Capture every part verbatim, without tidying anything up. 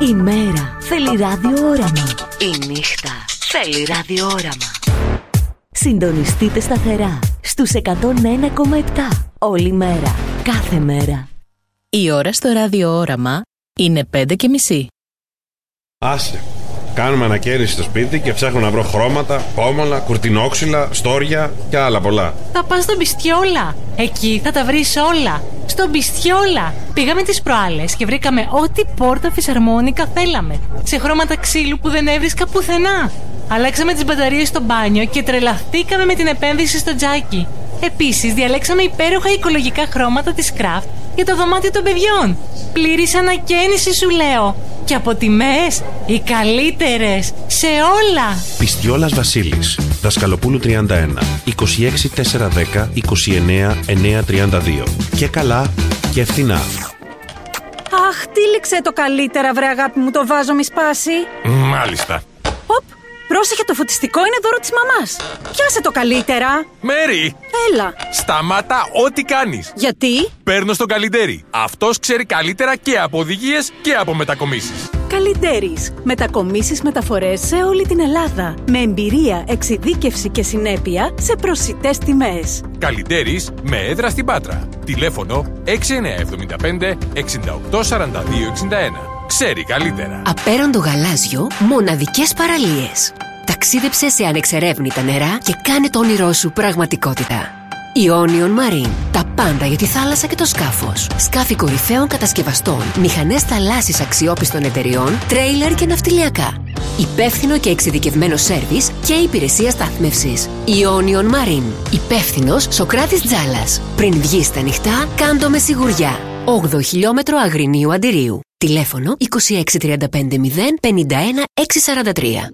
Η μέρα θέλει ραδιόραμα. Η νύχτα θέλει ραδιόραμα. Συντονιστείτε σταθερά στους εκατόν ένα κόμμα επτά όλη μέρα, κάθε μέρα. Η ώρα στο ραδιόραμα είναι πέντε και μισή. Άσε. Κάνουμε ανακαίνιση στο σπίτι και ψάχνω να βρω χρώματα, πόμολα, κουρτινόξυλα, στόρια και άλλα πολλά. Θα πας στον Μπιστιόλα. Εκεί θα τα βρεις όλα. Στον Μπιστιόλα. Πήγαμε τις προάλλες και βρήκαμε ό,τι πόρτα φυσαρμόνικα θέλαμε. Σε χρώματα ξύλου που δεν έβρισκα πουθενά. Αλλάξαμε τις μπαταρίες στο μπάνιο και τρελαθήκαμε με την επένδυση στο τζάκι. Επίσης, διαλέξαμε υπέροχα οικολογικά χρώματα της Craft για το δωμάτιο των παιδιών. Πλήρης ανακαίνιση, σου λέω. Και από τιμές, οι καλύτερες σε όλα. Πιστιόλας Βασίλης, Δασκαλοπούλου τριάντα ένα, είκοσι έξι τετρακόσια δέκα, είκοσι εννέα εννιακόσια τριάντα δύο. Και καλά και φθηνά. Αχ, τύλιξε το καλύτερα, βρε αγάπη μου, το βάζο μη σπάσει. Μάλιστα. Οπ, πρόσεχε, το φωτιστικό είναι δώρο της μαμάς. Πιάσε το καλύτερα. Μέρι! Έλα. Σταμάτα ό,τι κάνεις. Γιατί? Παίρνω στον Καλυντέρη. Αυτός ξέρει καλύτερα και από οδηγίες και από μετακομίσεις. Καλυντέρης. Μετακομίσεις, μεταφορές σε όλη την Ελλάδα. Με εμπειρία, εξειδίκευση και συνέπεια σε προσιτές τιμές. Καλυντέρης με έδρα στην Πάτρα. Τηλέφωνο έξι εννιά επτά πέντε εξήντα οκτώ σαράντα δύο εξήντα ένα. Ξέρει καλύτερα. Απέραντο γαλάζιο, μοναδικές παραλίες. Ταξίδεψε σε ανεξερεύνητα νερά και κάνε το όνειρό σου πραγματικότητα. Ionion Marine. Τα πάντα για τη θάλασσα και το σκάφος. Σκάφη κορυφαίων κατασκευαστών, μηχανές θαλάσσης αξιόπιστων εταιριών, τρέιλερ και ναυτιλιακά. Υπεύθυνο και εξειδικευμένο σέρβις και υπηρεσία στάθμευσης. Ionion Marine. Υπεύθυνος Σοκράτης Τζάλας. Πριν βγεις στα νυχτά, κάντο με σιγουριά. όγδοο χιλιόμετρο Αγρινίου Αντιρίου. Τηλέφωνο είκοσι έξι τριάντα πέντε μηδέν πενήντα ένα έξι σαράντα τρία.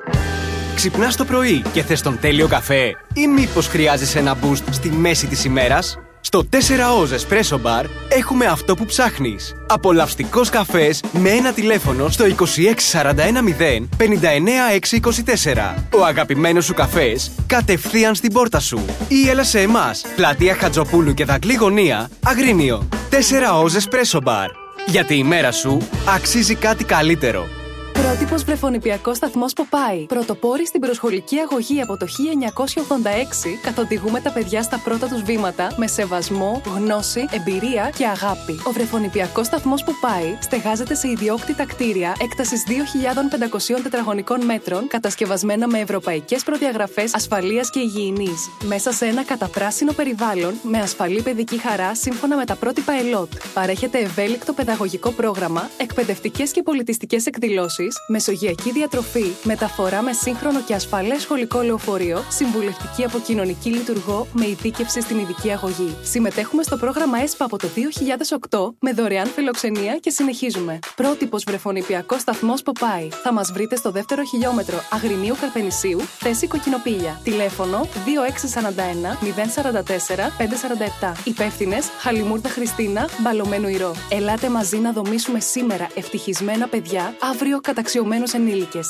Ξυπνάς το πρωί και θες τον τέλειο καφέ ή μήπως χρειάζεσαι ένα boost στη μέση της ημέρας? Στο τέσσερα Oz Espresso Bar έχουμε αυτό που ψάχνεις. Απολαυστικός καφές με ένα τηλέφωνο στο είκοσι έξι σαράντα ένα μηδέν πενήντα εννέα έξι είκοσι τέσσερα. Ο αγαπημένος σου καφές κατευθείαν στην πόρτα σου. Ή έλα σε εμάς, πλατεία Χατζοπούλου και Δαγκλή Γωνία, Αγρίνιο. τέσσερα Oz Espresso Bar. Γιατί η μέρα σου αξίζει κάτι καλύτερο. Πρότυπος βρεφονιπιακός σταθμός Popeye. Πρωτοπόροι στην προσχολική αγωγή από το χίλια εννιακόσια ογδόντα έξι, καθοδηγούμε τα παιδιά στα πρώτα τους βήματα με σεβασμό, γνώση, εμπειρία και αγάπη. Ο βρεφονιπιακός σταθμός Popeye στεγάζεται σε ιδιόκτητα κτίρια έκτασης δύο χιλιάδες πεντακόσια τετραγωνικών μέτρων, κατασκευασμένα με ευρωπαϊκές προδιαγραφές ασφαλείας και υγιεινής. Μέσα σε ένα καταπράσινο περιβάλλον με ασφαλή παιδική χαρά σύμφωνα με τα πρότυπα ΕΛΟΤ. Παρέχεται ευέλικτο παιδαγωγικό πρόγραμμα, εκπαιδευτικές και πολιτιστικές εκδηλώσεις, μεσογειακή διατροφή, μεταφορά με σύγχρονο και ασφαλές σχολικό λεωφορείο, συμβουλευτική από κοινωνική λειτουργό με ειδίκευση στην ειδική αγωγή. Συμμετέχουμε στο πρόγραμμα ΕΣΠΑ από το δύο χιλιάδες οκτώ με δωρεάν φιλοξενία και συνεχίζουμε. Πρότυπος βρεφονιπιακός σταθμός Popeye. Θα μας βρείτε στο δεύτερο χιλιόμετρο Αγρινίου Καρπενησίου, θέση Κοκκινοπήλια. Τηλέφωνο δύο έξι σαράντα ένα μηδέν σαράντα τέσσερα πεντακόσια σαράντα επτά. Υπεύθυνες Χαλιμούρδα Χριστίνα, Μπαλωμένου Ηρώ. Ελάτε μαζί να δομήσουμε σήμερα ευτυχισμένα παιδιά, αύριο καταξιωμένους ενήλικες.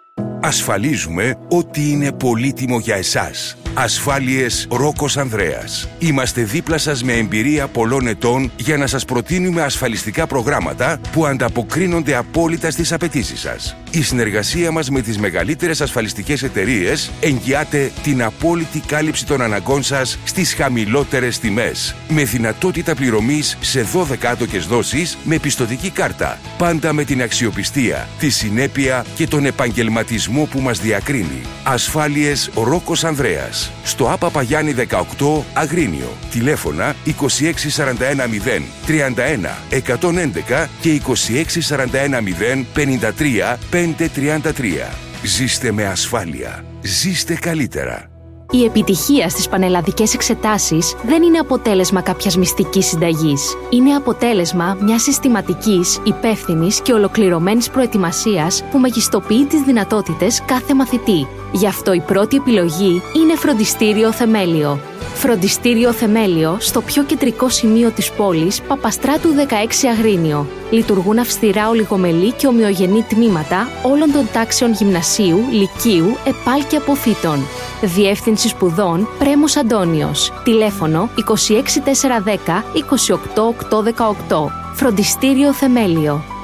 Ασφαλίζουμε ότι είναι πολύτιμο για εσάς. Ασφάλειες Ρόκος Ανδρέας. Είμαστε δίπλα σας με εμπειρία πολλών ετών για να σας προτείνουμε ασφαλιστικά προγράμματα που ανταποκρίνονται απόλυτα στις απαιτήσεις σας. Η συνεργασία μας με τις μεγαλύτερες ασφαλιστικές εταιρείες εγγυάται την απόλυτη κάλυψη των αναγκών σας στις χαμηλότερες τιμές. Με δυνατότητα πληρωμής σε δώδεκα άτοκες δόσεις με πιστωτική κάρτα. Πάντα με την αξιοπιστία, τη συνέπεια και τον επαγγελματισμό που μας διακρίνει. Ασφάλειες Ρόκος Ανδρέας. Στο ΑΠΑ Παγιάννη δεκαοκτώ Αγρίνιο. Τηλέφωνα είκοσι έξι σαράντα ένα μηδέν τριάντα ένα εκατόν έντεκα και είκοσι έξι σαράντα ένα μηδέν πενήντα τρία πεντακόσια τριάντα τρία. Ζήστε με ασφάλεια. Ζήστε καλύτερα. Η επιτυχία στις πανελλαδικές εξετάσεις δεν είναι αποτέλεσμα κάποιας μυστικής συνταγής. Είναι αποτέλεσμα μιας συστηματικής, υπεύθυνης και ολοκληρωμένης προετοιμασίας που μεγιστοποιεί τις δυνατότητες κάθε μαθητή. Γι' αυτό η πρώτη επιλογή είναι Φροντιστήριο Θεμέλιο. Φροντιστήριο Θεμέλιο στο πιο κεντρικό σημείο της πόλης, Παπαστράτου δεκαέξι Αγρίνιο. Λειτουργούν αυστηρά ολιγομελή και ομοιογενή τμήματα όλων των τάξεων γυμνασίου, λυκείου, επάλ και αποφύτων. Διεύθυνση σπουδών Πρέμος Αντώνιος. Τηλέφωνο είκοσι έξι τετρακόσια δέκα είκοσι οκτώ οκτακόσια δεκαοκτώ. Φροντιστήριο Θεμέλιο.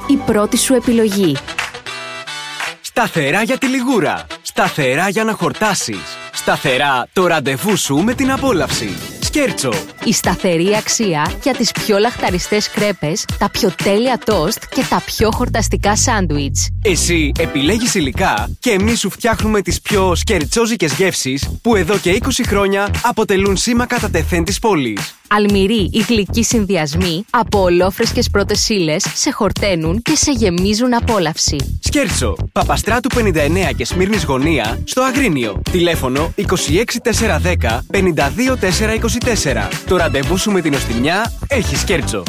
η πρώτη σου επιλογή. Σταθερά για τη λιγούρα. Σταθερά για να χορτάσεις. Σταθερά το ραντεβού σου με την απόλαυση. Σκέρτσο. Η σταθερή αξία για τις πιο λαχταριστές κρέπες, τα πιο τέλεια τόστ και τα πιο χορταστικά σάντουιτς. Εσύ επιλέγεις υλικά και εμείς σου φτιάχνουμε τις πιο σκερτσόζικες γεύσεις που εδώ και είκοσι χρόνια αποτελούν σήμα κατά τεθέν της πόλης. Αλμυροί ή γλυκοί συνδυασμοί από ολόφρεσκες πρώτες ύλες σε χορταίνουν και σε γεμίζουν απόλαυση. Σκέρτσο. Παπαστράτου πενήντα εννέα και Σμύρνης Γωνία στο Αγρίνιο. Τηλέφωνο είκοσι έξι τετρακόσια δέκα πενήντα δύο τετρακόσια είκοσι τέσσερα. Το ραντεβού σου με την οστιμιά έχει Σκέρτσο.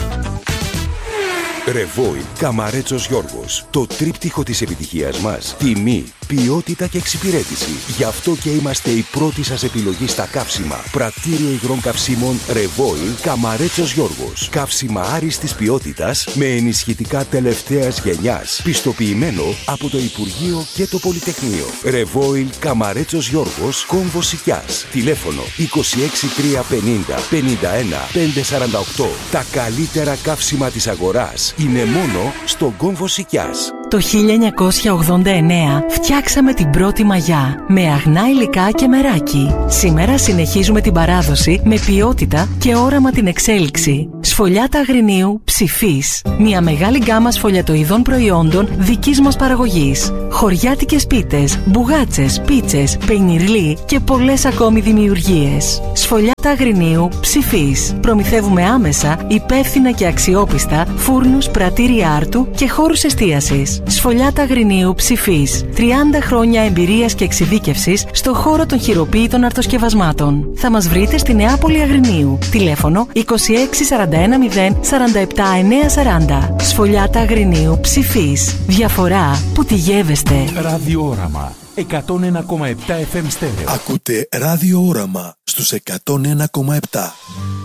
Ρεβόιλ Καμαρέτσος Γιώργος. Το τρίπτυχο της επιτυχίας μας. Τιμή, ποιότητα και εξυπηρέτηση. Γι' αυτό και είμαστε η πρώτη σας επιλογή στα καύσιμα. Πρατήριο υγρών καυσίμων Ρεβόιλ Καμαρέτσος Γιώργος. Καύσιμα άριστης ποιότητας με ενισχυτικά τελευταίας γενιάς. Πιστοποιημένο από το Υπουργείο και το Πολυτεχνείο. Ρεβόιλ Καμαρέτσος Γιώργος, Κόμβος Σικιάς. Τηλέφωνο είκοσι έξι τριακόσια πενήντα πενήντα ένα πεντακόσια σαράντα οκτώ. Τα καλύτερα καύσιμα της αγοράς είναι μόνο στον Κόμβο Σικιάς. Το χίλια εννιακόσια ογδόντα εννέα φτιάξαμε την πρώτη μαγιά με αγνά υλικά και μεράκι. Σήμερα συνεχίζουμε την παράδοση με ποιότητα και όραμα την εξέλιξη. Σφολιάτα Αγρινίου Ψηφής. Μια μεγάλη γκάμα σφολιατοειδών προϊόντων δικής μας παραγωγής. Χωριάτικες πίτες, μπουγάτσες, πίτσες, πενιρλί και πολλές ακόμη δημιουργίες. Σφολιάτα Αγρινίου Ψηφής. Προμηθεύουμε άμεσα, υπεύθυνα και αξιόπιστα φούρνους, πρατήρια άρτου και χώρους εστίασης. Σφολιάτα Αγρινίου Ψηφής. τριάντα χρόνια εμπειρίας και εξειδίκευσης στον χώρο των χειροποίητων αρτοσκευασμάτων. Θα μας βρείτε στη Νεάπολη Αγρινίου. Τηλέφωνο είκοσι έξι σαράντα ένα μηδέν σαράντα επτά εννιακόσια σαράντα. Σφολιάτα Αγρινίου Ψηφής. Διαφορά που τη γεύεστε. Ραδιόραμα εκατόν ένα κόμμα επτά εφ εμ στέρεο. Ακούτε Ραδιόραμα στους εκατόν ένα κόμμα επτά.